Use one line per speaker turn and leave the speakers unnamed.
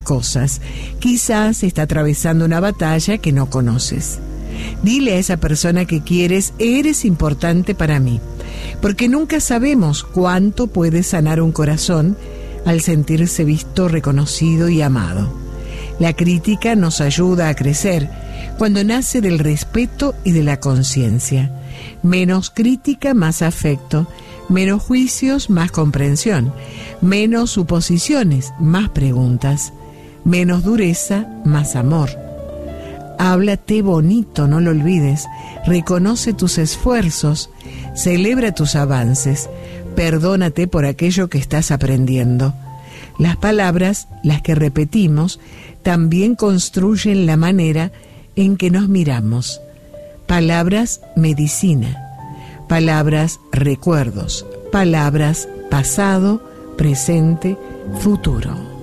cosas. Quizás está atravesando una batalla que no conoces. Dile a esa persona que quieres: eres importante para mí, porque nunca sabemos cuánto puede sanar un corazón al sentirse visto, reconocido y amado. La crítica nos ayuda a crecer cuando nace del respeto y de la conciencia. Menos crítica, más afecto. Menos juicios, más comprensión. Menos suposiciones, más preguntas. Menos dureza, más amor. Háblate bonito, no lo olvides. Reconoce tus esfuerzos, celebra tus avances, perdónate por aquello que estás aprendiendo. Las palabras, las que repetimos, también construyen la manera en que nos miramos. Palabras, medicina. Palabras, recuerdos. Palabras, pasado, presente, futuro.